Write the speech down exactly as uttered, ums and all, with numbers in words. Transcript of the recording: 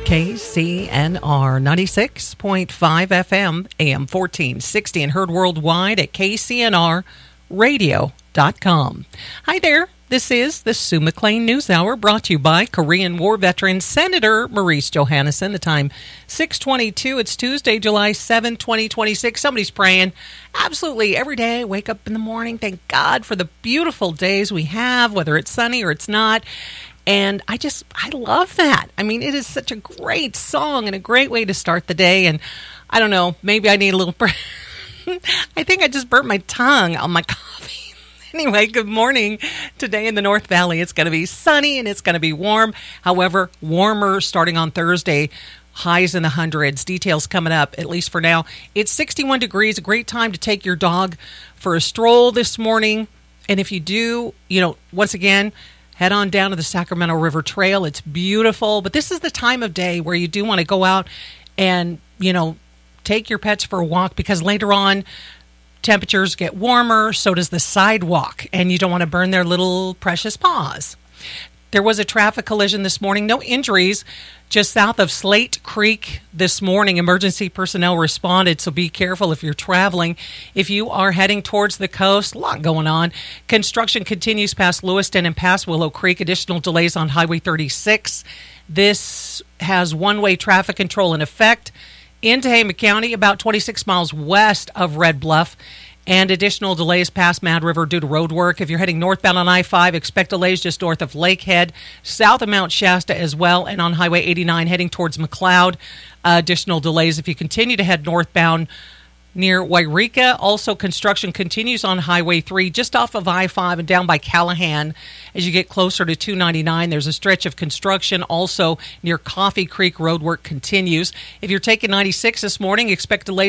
K C N R ninety-six point five F M, A M fourteen sixty, and heard worldwide at K C N R radio dot com. Hi there. This is the Sue McLean News Hour, brought to you by Korean War veteran Senator Maurice Johannesson. The time, six twenty-two. It's Tuesday, July seventh, twenty twenty-six. Somebody's praying absolutely every day. Wake up in the morning. Thank God for the beautiful days we have, whether it's sunny or it's not. And I just, I love that. I mean, it is such a great song and a great way to start the day. And I don't know, maybe I need a little... I think I just burnt my tongue on my coffee. Anyway, good morning. Today in the North Valley, it's going to be sunny and it's going to be warm. However, warmer starting on Thursday. Highs in the hundreds. Details coming up, at least for now. It's sixty-one degrees. A great time to take your dog for a stroll this morning. And if you do, you know, once again... head on down to the Sacramento River Trail. It's beautiful, but this is the time of day where you do want to go out and, you know, take your pets for a walk, because later on temperatures get warmer, so does the sidewalk, and you don't want to burn their little precious paws. There was a traffic collision this morning. No injuries, just south of Slate Creek this morning. Emergency personnel responded, so be careful if you're traveling. If you are heading towards the coast, a lot going on. Construction continues past Lewiston and past Willow Creek. Additional delays on Highway thirty-six. This has one-way traffic control in effect in Tehama County, about twenty-six miles west of Red Bluff. And additional delays past Mad River due to road work. If you're heading northbound on I five, expect delays just north of Lakehead, south of Mount Shasta as well, and on Highway eighty-nine heading towards McLeod. Uh, additional delays if you continue to head northbound near Wairika. Also, construction continues on Highway three just off of I five and down by Callahan. As you get closer to two ninety-nine, there's a stretch of construction. Also, near Coffee Creek, road work continues. If you're taking ninety-six this morning, expect delays